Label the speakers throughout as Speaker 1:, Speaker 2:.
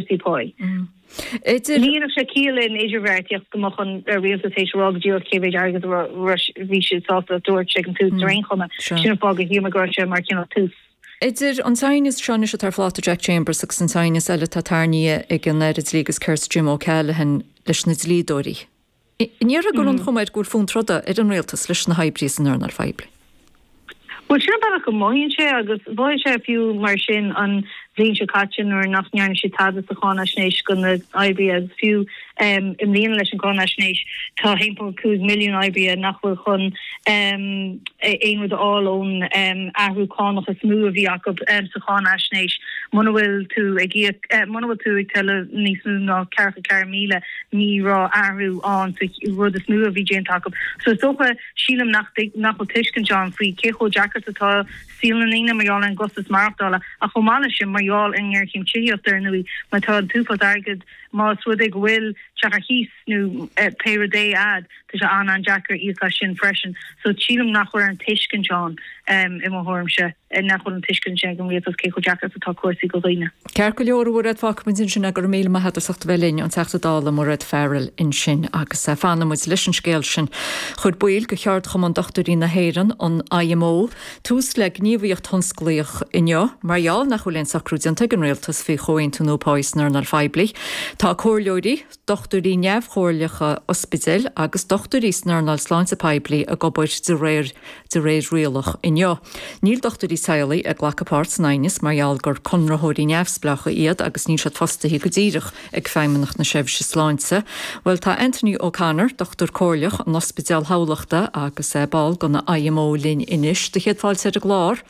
Speaker 1: cuasí poi. Ní se cílinn idirvertiach go an réaltatéis rugdíor cévéid agus ví sásta dúir an tús réinchoma sinna fág a hiúmagráte mar cin tús.
Speaker 2: Idir an sainis seanne se tar fláta Jack Chambers agus an sainis eile tatarníe ag an Nerid Lígus Kirst Jim O'Callaghan leis na lídóí. Níor a gur an chomaid gúil fún troda ar an réaltas leis na haibrí san ar feibli.
Speaker 1: Well, sin bach go moin sé agus bhil sé fiú mar sin an bhín se catin ar nachnearn si tad a chána snéis gon na IB as fiú im líon leis an chána snéis tá 1.2 milliún IB nachfuil chun ein with all ón ahrú cánach a smú a bhí acu sa chána snéis manhfuil tú ag tell níos mú ná cecha caramíle ní rá ahrú an rud a smú a bhí géint acu. So sofa sílam nach tiiscin John frí cécho Jackar atá sílanína marall an gostas marachtála a chomála sin marall in gghearcím tííochtar nuí má tá túfa agad má sudig bhfuil teachar híos nó péir dé ad tá se an Jackar íá sin freisin. So sílam nachhuiir an tiiscin John I mthorm se nachhuiil an tiiscin sé go mríos cécho Jackar atá cuasaí go bhíine.
Speaker 2: Ceir go leorú red famin sin a gur mí maithe a socht bhelín an teachtadála mar red fearil in sin agus fanna mu leis an scéil sin chud buil go cheart chum an dochtarí na héan an IMO tús le níomhíocht thonsclaoch inneo marall nach chuléonn sacrúdíon an réaltas fé choin tú nópáisnar nar feibli. Tá cóirleoirí dochtarí neamh chóirlecha ospidal agus dochtarí snarnal sláinte peibli a gobaid de réir réalach inneo. Níl dochtarí saolaí a ghlachapát nainnis marall gur conrathirí neamhsplacha iad agus ní se fostaí go ddíireach ag feimimeach na sebhse sláinte. Well tá Anthony O'Connor dochtar cóirleach an ospidal hálaachta agus ball go na IMO linn inis de chéad fáil sé a glár.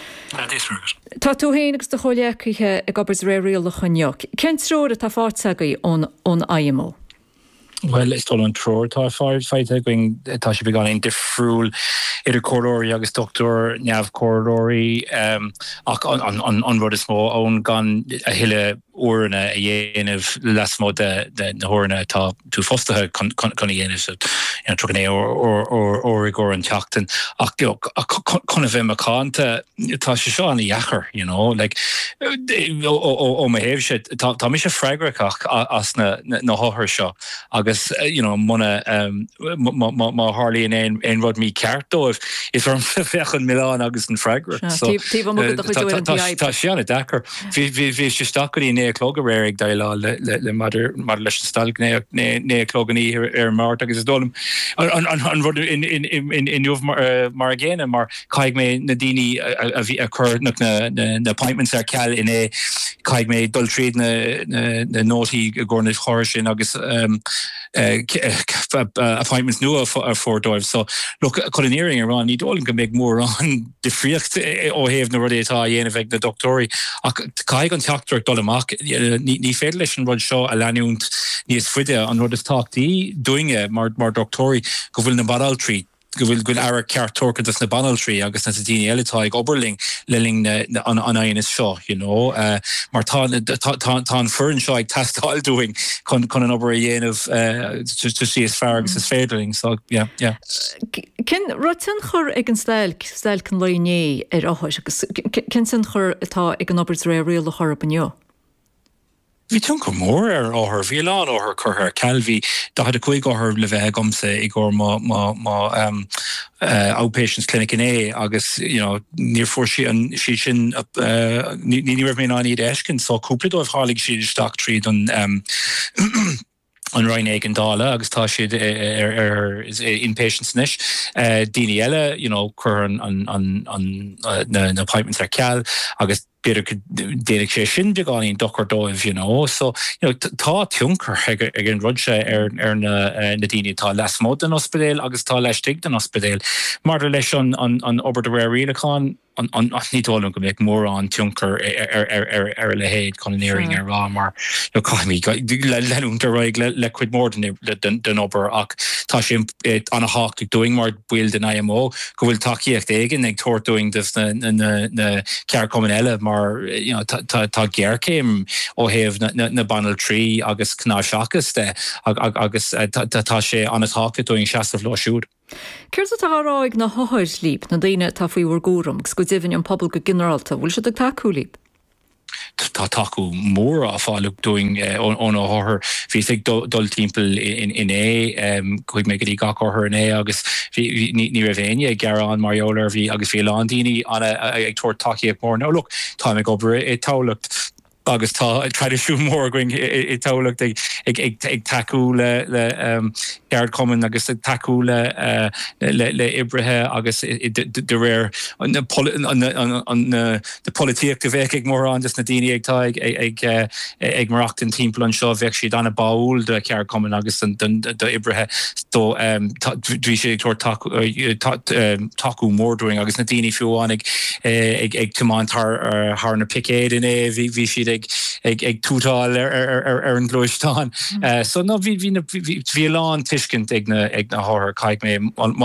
Speaker 2: Tá tú héanagus de choléachchathe ag gobars réalach anneoch. Cén tróir tá fátsagaí ón IMO?
Speaker 3: Well, it's all on Troor. Tá going tá sé began in difriúil idir corridóí agus doctor neamh corridóí ach an rud is mó ón gan a hiile uairna a dhéanamh lasmó de na hórna tá tú fostathe chun dhéanamh tro é ó an teachtain ach chuna bheith macánta tá sé seo an dheachar ó ma héh sé tá mi sé freigrach as na háthir seo agus muna má hálííon ein rud mí ceartdóibh is an fechan Milán agus an freigra tá seanna dechar hí sé staí néclóga réig da le mar leis stal néclóganí ar mát agus is dóm an rud in jomh mar ggéine mar caiig mé na daoine a bhí a chur na appointments ar ceall in é caiig mé dul tríd na nótaí a gcóirna choir sin agus appointments nua ar fordóibh. So look, coordinating around ní dólan go méid mór an difriocht ó héamh na rudé atá dhéanamh ag na doctóí ach caiig an teachtar dul amach ní féidir leis an rud seo a leanúnt níos fuide an rud is táchtaí doinge mar doctóí go bhfuil na badaltrí go bhfuil ara cearttócha na banaltrí agus na daoine eiletá ag oberling leling an aonas seo, mar tá an furin seo ag testáil doing chun an obair a dhéanamh sí is fear agus is féidirling, so yeah.
Speaker 2: Cin rutin chur ag an stail can leoné ar áthis agus cin sin chur atá ag an obair réal a chur baneo?
Speaker 3: Vi tún go mór ar áthir bhí lá áthir chuthair ceilhí da had a chuig áthir le bheith gomsa i ggur outpatients clinic in é agus níor fuór si sin ní raibh mé ná iad eiscin so cúpladóibh hálaigh siad isteach tríd an Ryan Egan Dala agus tá siad is inpatients nish daoine eile chur an appointments ar ceall agus beidir déananig sé sin beáín docordóibh, so tá tiúncar ag an rudse ar na daoine tá lesmód an ospidéal agus tá leistigh an ospidéal. Mar leis an obair de réileáin an nídólan go méid mór an tiúncar ar le héad conéing ar rá mar caiimí leúntar roiig le chuid mór den obair ach tá sé an hácht doing mar buil den IMO go bhfuil takeíocht éigen ag tuairtúing na cear common eile mar tá ggéircéim ó héamh na banal trí agus cná seachas de agus tá sé antácha doing 60 lá siúd.
Speaker 2: Ceirt atá ráig na háthir líp na daine tá faoihar gúram gus go ddíhann an pobl go generalta bhfuil se ag taú líp?
Speaker 3: taku more off look doing on her fi dul timpel in a quick make it gak or her in a agus ni Ravenia Garan Mariola vi agus fi Landini on a tor taki more no look time go it to looked agus tá try to shoot more going it look ag tackle le Gard Common agus tackle le Ibrehe agus the rare on the politique de vek more on just nadini ag taig ag Marachtan team plan show actually done a baul de Gard Common agus the Ibrehe so dri tor taku more doing agus nadini fi on ag command har na pickade in a vi she ag tútal an glóistáin. So no vi lán tiiscint ag na háir caiig mé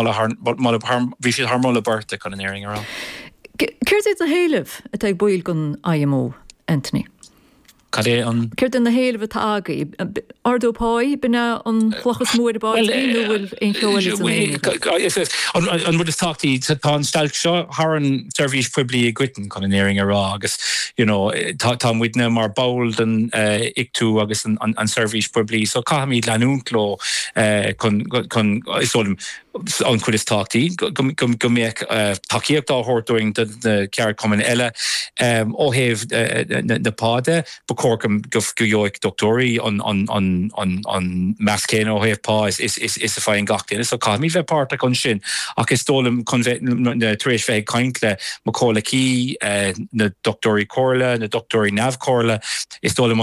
Speaker 3: vi sé harmola barta chun an éing ará.
Speaker 2: Céir é a héileh a ag buil gon IMO, Anthony? Céir na héileh agaí. Ardópáid bina an chlochas mór báil bhfuil ein ceáil
Speaker 3: an bud is táchtaí tá stal seo har an service publi gwiten chun an éing ará agus tá muidna mar bail den ictú agus an service publi so cahamí leanúntló chun isólum an chud is táchtaí go méach takeíocht á hortúing de Gard Common eile ó héh na páde Corkum go joig doctorí on mascéin ó héh pá is a fáin gachtain so cahamí bheith páirta chun sin ach is tólam tuéis bheith caintle má cóla cí na doctorí cóla na doctorí nav cóla is tólam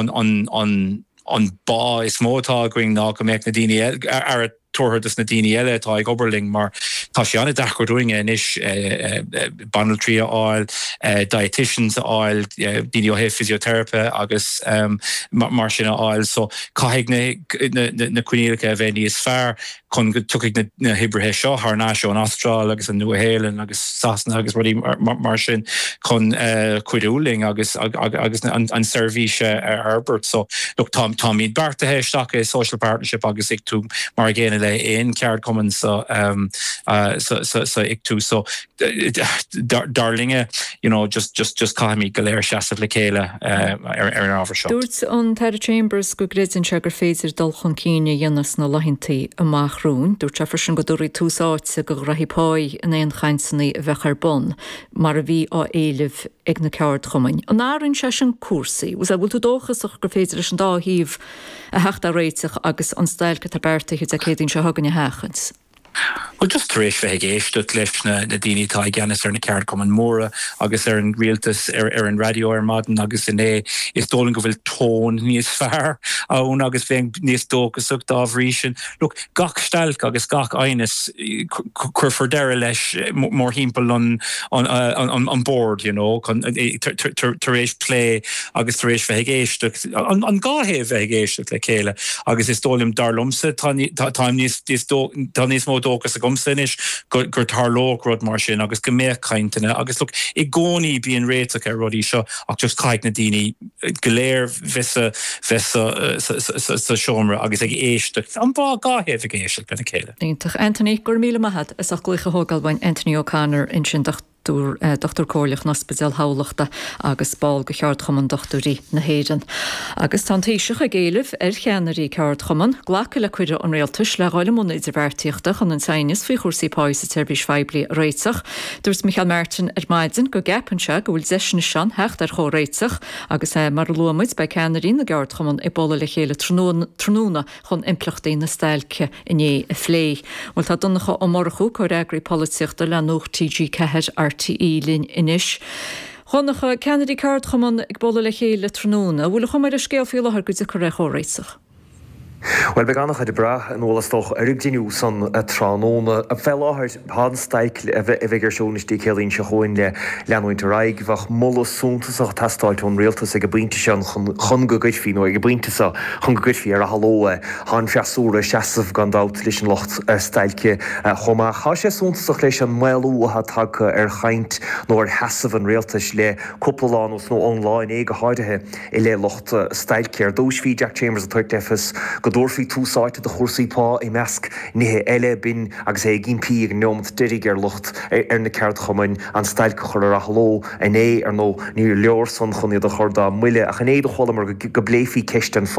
Speaker 3: an bá is mótá going ná go méach na daine ar tohar dus na daine eile tá ag oberling mar tá sé anna dachar doing inis banal tria áil dietitians áil daine ó héh physiotherapy agus mar sinna áil so caiig na cuinealacha a bheith níos fearr chun tuigh na Hibrethe seo har náisio an Austráil agus an Nua-Shéalainn agus Sasna agus rudí mar sin chun cuiúling agus an service Herbert so look Tom míad bartathe stacha social partnership agus ag tú mar géine le in Gard Common so ag tú so darlinge just caimí go léir seaamh le chéile ar an ábhar seo.
Speaker 2: Dúirt an Tara Chambers go gréidn se gur féidir dul chun cíine dhéanas na lahinntaí amachrún, dúirt se frisin go dúirí túsáite go rahipáid in éon chainsanna bheith ar bon mar a bhí á éileh ag na Gard Common. An áironn se sin cuasaí, was a bhfuil tú dóchasach gur féidir an dáhíomh a heachta réiteach agus an stailcha tar bertaigh a chéadín se hagan na hachans.
Speaker 3: Well just rééis bheith géiste leis na daoine tá gceannas ar na Gard Common móra agus ar an rialtas ar an radio ar madan agus in é is dólan go bhfuil tón níos fearr ón agus bheith níos dóchasach dábhrísin. Look, gach stelc agus gach ainas chur fordeire leis mór hímpel an board, tar rééis play agus tar rééis bheith géiste an gáhéh bheith géiste le chéile agus is dólim darlumsa tá níos mó dógus a gomsinis gur tarlóg rud mar sin agus go méach caintena agus look I gcónaí bíon réiteach ar rudí seo ach just caiig na daoine go léir visa sa seomra agus ag éisteach an bá gáhéh ag éisteach lena chéile.
Speaker 2: Níntach Anthony gur míle maithad is ach glucha hógalbain Anthony O'Connor in sin Dr. Cóirleach na Spidéal Hálachta agus báil go Gard Common doctorí na héireann. Agus tá taoiseach a géileh ar cheannarí Gard Common, ghlacha le cuidir an réaltas le gáile mna idir bhartíochta an sainis faoi chósaí páis a Turbis Feibli réiteach. Dúirt Michael Martin ar maidin go gapanse go bhfuil deisna sean hecht ar chó réiteach agus mar luamuid bei cheannarí na Gard Common I bolla le chéile trúna chun implachtaí na stailce iné a phlé. Bhfuil tá donnacha ó morchú có reagraí políochta le nóch TG Ceheir RTE linn inis. Chonnacha Kennedy Gard Common ag bolla le chéile trúna, bhfuil chumar a scéal fiú lethar go dtí ré chóréiteach.
Speaker 4: Well beganach de bra an ólastoch erigdinú san a tránóna a felláhart hádan steikl a bheith sjónistí célín se hóin le leanúint raig bhach molla súntasach testáilt ón réaltas ag a bríinte sean chun go gutfí nó ag a bríinte sa chun go gutfí ar a halóa hán feasúra seasamh gandát leis an locht steilce chomá chá sé súntasach leis an meú a take ar chaint nó ar heasamh an réaltas le cúplaánús nó online ag a háidethe I le locht steilce ar dúsví Jack Chambers a tuirtefas go godorfií túsáite de chósaípá I measc nithe eile bin agus é gin pí ag neomad dirig ar lucht ar na ceart chumain an stail go chur a ló a né ar nó ní leor san chuní a churda muile a chanéad cholamar go bléfií ceisten